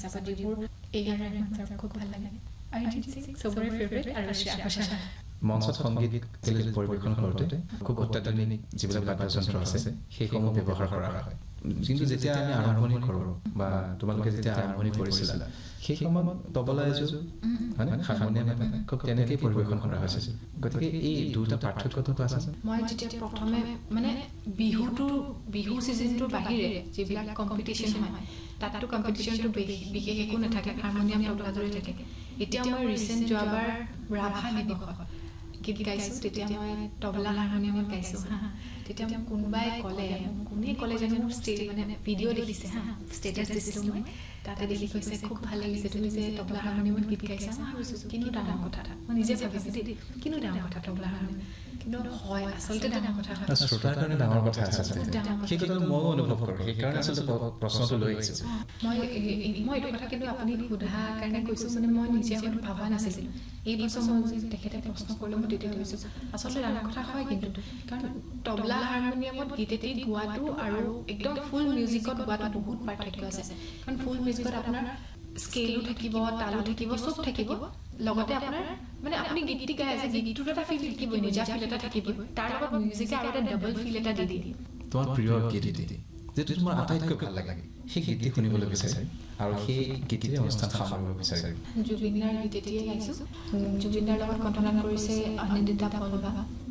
হিচাপত যিবোৰ AR ৰহমান ছাৰৰ খুব ভাল লাগে অৰিজিৎ সিং সবৰে ফেভাৰিট আৰু শ্ৰেয়া ঘোষাল মঞ্চত সংগীত পৰিৱেশন কৰোঁতে খুব অত্যাধুনিক যিবিলাক বাদ্যযন্ত্ৰ আছে সেইসমূহ ব্যৱহাৰ কৰা হয় কিন্তু যেতিয়া আমি আৰম্ভণি কৰোঁ বা তোমালোকে যেতিয়া আৰম্ভণি কৰিছিলা সেই সময়ত তবলা এযোৰ মানে হাৰমনিয়াম খুব তেনেকেই পৰিৱেশন কৰা হৈছিল গতিকে এই দুটা পাৰ্থক্যটো আছে মই যেতিয়া প্ৰথমে মানে বিহু ছিজনটোৰ বাহিৰে যিবিলাক কম্পিটিশ্যন হয় তাতো কম্পিটিশ্যনটো বিশেষ একো নাথাকে হাৰমনিয়াম তবলাযোৰে থাকে এতিয়া মই ৰিচেণ্ট যোৱাবাৰ ৰাভা দিৱসত গীত গাইছোঁ তেতিয়া মই তবলা হাৰমনিয়ামত গাইছোঁ তেতিয়া মোক কোনে ক'লে যে মোৰ মানে ভিডিঅ' দেখিছে ষ্টেটাছ দিছিলোঁ মই তাতে দেখি কৈছে খুব ভাল লাগিছে তুমি যে তবলা হাৰমনিয়ামত গীত গাইছা মই ভাবিছোঁ কিনো ডাঙৰ কথা মই নিজে ভাবিছোঁ দেই কিনো ডাঙৰ কথা তবলা হাৰমনিয়াম কিন্তু হয় আচলতে ডাঙৰ কথা হয় শ্ৰোতাৰ কাৰণে ডাঙৰ কথা আছে সেই কথাটো ময়ো অনুভৱ কৰোঁ সেইকাৰণে আচলতে প্ৰশ্নটো লৈ আহিছোঁ মই এইটো কথা কিন্তু আপুনি সোধা কাৰণে কৈছোঁ মানে মই নিজে ভাবা নাছিলোঁ এই বছৰ মই তেখেতে প্ৰশ্ন কৰিলে মই তেতিয়া ভাবিছোঁ আচলতে ডাঙৰ কথা হয় কিন্তু কাৰণ তবলা হাৰমনিয়ামত গীত এটি গোৱাটো আৰু একদম ফুল মিউজিকত গোৱাটো বহুত পাৰ্থক্য আছে কাৰণ ফুল মিউজিকত আপোনাৰ স্কেলো থাকিব তালো থাকিব চব থাকিব লগতে আপোনাৰ মানে আপুনি গীতটি গাই আছে গীতটোত এটা ফিল থাকিব নিজা ফিল এটা থাকিব তাৰ লগত মিউজিকে আৰু এটা ডাবল ফিল এটা দি দিয়ে তোমাৰ প্ৰিয় গীতটি যেটো তোমাৰ আটাইতকৈ ভাল লাগে সেই গীতটি শুনিবলৈ বিচাৰিম আৰু সেই গীতটিৰ অনুষ্ঠান সামৰিব বিচাৰিম জুবিন দাৰ গীত এটিয়ে গাইছোঁ জুবিন দাৰ লগত কণ্ঠনাদ কৰিছে অনিন্দিতা পলৱা